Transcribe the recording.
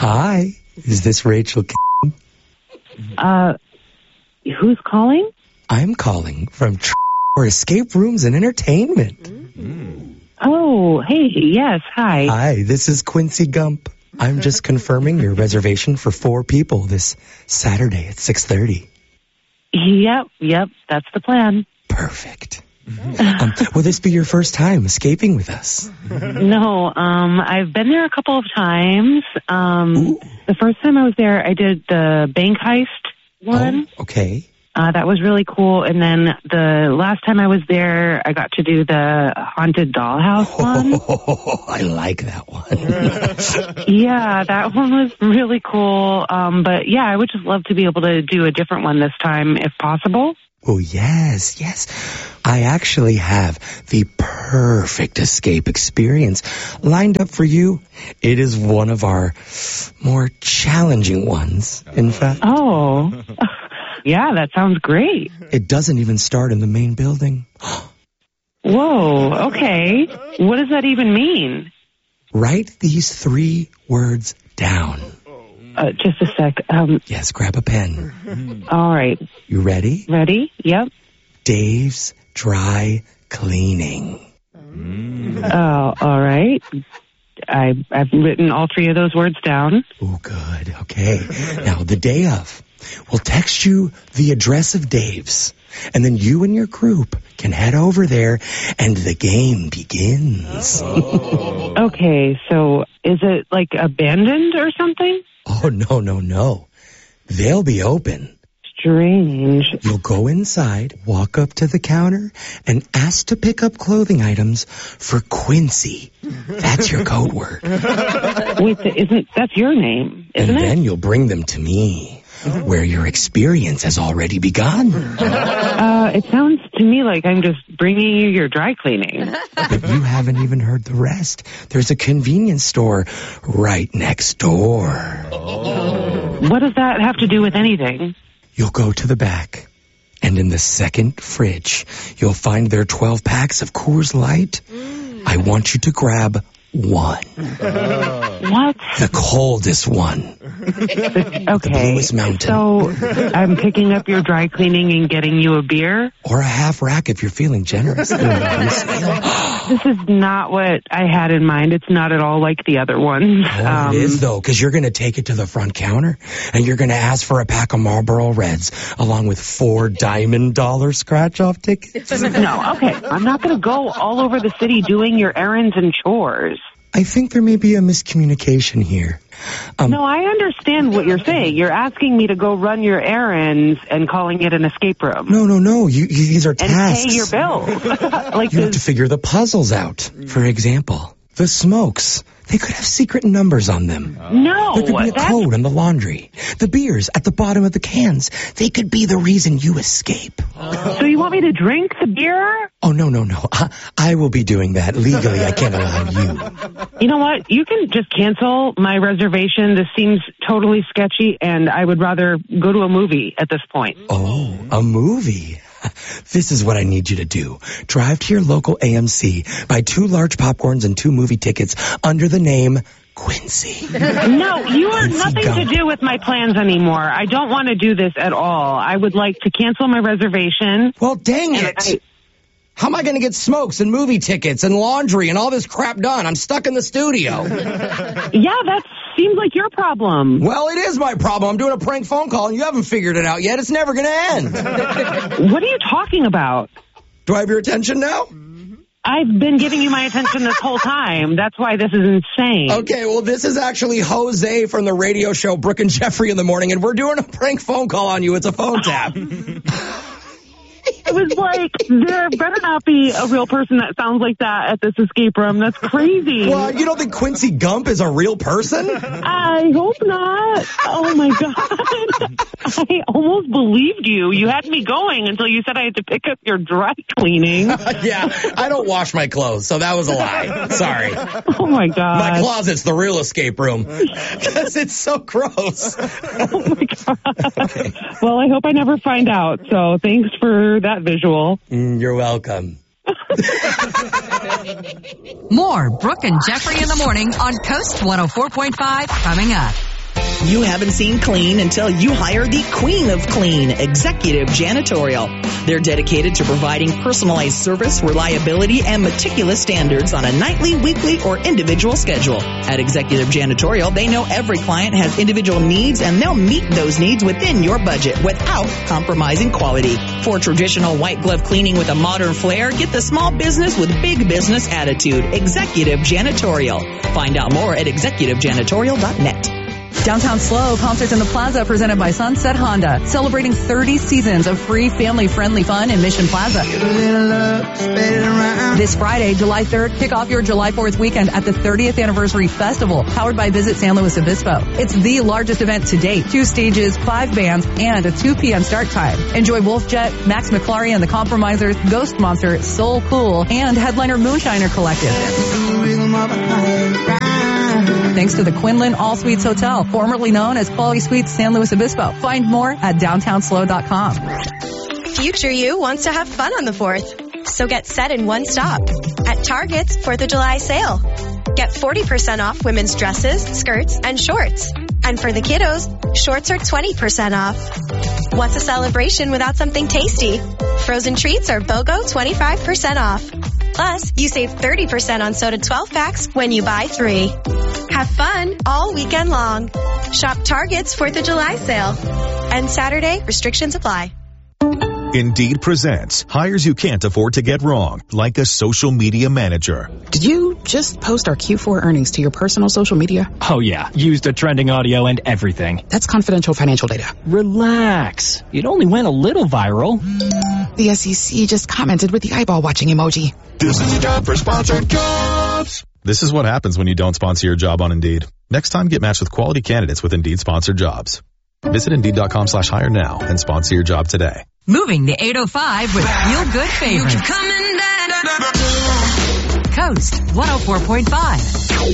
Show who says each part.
Speaker 1: Hi, is this Rachel?
Speaker 2: Who's calling?
Speaker 1: I'm calling from for escape rooms and entertainment.
Speaker 2: Oh, hey, yes, hi.
Speaker 1: Hi, this is Quincy Gump. I'm just confirming your reservation for 4 people this Saturday at 6:30.
Speaker 2: Yep, that's the plan.
Speaker 1: Perfect. Will this be your first time escaping with us?
Speaker 2: No, I've been there a couple of times. The first time I was there, I did the bank heist one.
Speaker 1: Oh, okay.
Speaker 2: That was really cool. And then the last time I was there, I got to do the haunted dollhouse one.
Speaker 1: Oh, I like that one.
Speaker 2: Yeah, that one was really cool. But yeah, I would just love to be able to do a different one this time if possible.
Speaker 1: Oh, yes. I actually have the perfect escape experience lined up for you. It is one of our more challenging ones, in fact.
Speaker 2: Oh, yeah, that sounds great.
Speaker 1: It doesn't even start in the main building.
Speaker 2: Whoa, okay. What does that even mean?
Speaker 1: Write these 3 words down.
Speaker 2: Just a sec.
Speaker 1: Yes, grab a pen.
Speaker 2: All right.
Speaker 1: You ready?
Speaker 2: Ready? Yep.
Speaker 1: Dave's Dry Cleaning.
Speaker 2: Oh, all right. I've written all 3 of those words down.
Speaker 1: Oh, good. Okay. Now, the day of, we'll text you the address of Dave's, and then you and your group can head over there, and the game begins.
Speaker 2: Okay, so is it like abandoned or something?
Speaker 1: Oh, no. They'll be open.
Speaker 2: Strange.
Speaker 1: You'll go inside, walk up to the counter, and ask to pick up clothing items for Quincy. That's your code word.
Speaker 2: Wait, that's your name, isn't
Speaker 1: And
Speaker 2: it?
Speaker 1: then you'll bring them to me, where your experience has already begun.
Speaker 2: It sounds to me like I'm just bringing you your dry cleaning.
Speaker 1: But you haven't even heard the rest. There's a convenience store right next door.
Speaker 2: What does that have to do with anything?
Speaker 1: You'll go to the back, and in the second fridge, you'll find their 12 packs of Coors Light. I want you to grab one.
Speaker 2: What?
Speaker 1: The coldest one.
Speaker 2: Okay.
Speaker 1: Bluest Mountain.
Speaker 2: So I'm picking up your dry cleaning and getting you a beer?
Speaker 1: Or a half rack if you're feeling generous.
Speaker 2: This is not what I had in mind. It's not at all like the other ones.
Speaker 1: Oh, it is, though, because you're going to take it to the front counter, and you're going to ask for a pack of Marlboro Reds, along with 4 Diamond Dollar scratch-off tickets.
Speaker 2: No, okay. I'm not going to go all over the city doing your errands and chores.
Speaker 1: I think there may be a miscommunication here.
Speaker 2: No, I understand what you're saying. You're asking me to go run your errands and calling it an escape room.
Speaker 1: No. These are tasks.
Speaker 2: And pay your bill.
Speaker 1: You have to figure the puzzles out. For example, the smokes. They could have secret numbers on them.
Speaker 2: No.
Speaker 1: There could be a code on the laundry. The beers at the bottom of the cans. They could be the reason you escape.
Speaker 2: So you want me to drink the beer?
Speaker 1: Oh, no. I will be doing that. Legally, I can't allow you.
Speaker 2: You know what? You can just cancel my reservation. This seems totally sketchy, and I would rather go to a movie at this point.
Speaker 1: Oh, a movie. This is what I need you to do. Drive to your local AMC, buy 2 large popcorns and 2 movie tickets under the name Quincy.
Speaker 2: No, you have
Speaker 1: Quincy
Speaker 2: nothing
Speaker 1: Gump.
Speaker 2: to do with my plans anymore. I don't want to do this at all. I would like to cancel my reservation.
Speaker 1: Well, dang it. How am I going to get smokes and movie tickets and laundry and all this crap done? I'm stuck in the studio.
Speaker 2: Yeah, that seems like your problem.
Speaker 1: Well, it is my problem. I'm doing a prank phone call and you haven't figured it out yet. It's never going to end.
Speaker 2: What are you talking about?
Speaker 1: Do I have your attention now?
Speaker 2: I've been giving you my attention this whole time. That's why this is insane.
Speaker 1: Okay, well, this is actually Jose from the radio show Brooke and Jeffrey in the Morning, and we're doing a prank phone call on you. It's a phone tap.
Speaker 2: It was like, there better not be a real person that sounds like that at this escape room. That's crazy.
Speaker 1: Well, you don't think Quincy Gump is a real person?
Speaker 2: I hope not. Oh, my God. I almost believed you. You had me going until you said I had to pick up your dry cleaning.
Speaker 1: Yeah, I don't wash my clothes, so that was a lie. Sorry.
Speaker 2: Oh, my God.
Speaker 1: My closet's the real escape room. Because it's so gross.
Speaker 2: Oh, my God. Okay. Well, I hope I never find out. So thanks for that visual.
Speaker 1: You're welcome.
Speaker 3: More Brooke and Jeffrey in the Morning on Coast 104.5 coming up. You haven't seen clean until you hire the queen of clean, Executive Janitorial. They're dedicated to providing personalized service, reliability, and meticulous standards on a nightly, weekly, or individual schedule. At Executive Janitorial, they know every client has individual needs, and they'll meet those needs within your budget without compromising quality. For traditional white glove cleaning with a modern flair, get the small business with big business attitude. Executive Janitorial. Find out more at executivejanitorial.net.
Speaker 4: Downtown Slow, concerts in the Plaza presented by Sunset Honda, celebrating 30 seasons of free family-friendly fun in Mission Plaza. This Friday, July 3rd, kick off your July 4th weekend at the 30th Anniversary Festival, powered by Visit San Luis Obispo. It's the largest event to date. 2 stages, 5 bands, and a 2 p.m. start time. Enjoy Wolfjet, Max McClary and the Compromisers, Ghost Monster, Soul Cool, and headliner Moonshiner Collective. Thanks to the Quinlan All Suites Hotel, formerly known as Quality Suites San Luis Obispo. Find more at downtownslow.com.
Speaker 5: Future you wants to have fun on the 4th, so get set in one stop at Target's 4th of July sale. Get 40% off women's dresses, skirts, and shorts. And for the kiddos, shorts are 20% off. What's a celebration without something tasty? Frozen treats are BOGO 25% off. Plus, you save 30% on soda 12-packs when you buy 3. Have fun all weekend long. Shop Target's 4th of July sale. And Saturday, restrictions apply.
Speaker 6: Indeed presents hires you can't afford to get wrong, like a social media manager.
Speaker 7: Did you just post our Q4 earnings to your personal social media?
Speaker 8: Oh yeah, used the trending audio and everything.
Speaker 7: That's confidential financial data.
Speaker 8: Relax. It only went a little viral.
Speaker 7: The SEC just commented with the eyeball watching emoji.
Speaker 6: This is a job for sponsored jobs. This is what happens when you don't sponsor your job on Indeed. Next time, get matched with quality candidates with Indeed sponsored jobs. Visit Indeed.com/hire now and sponsor your job today.
Speaker 9: Moving to 805 with Feel Good Favorites. Coast 104.5.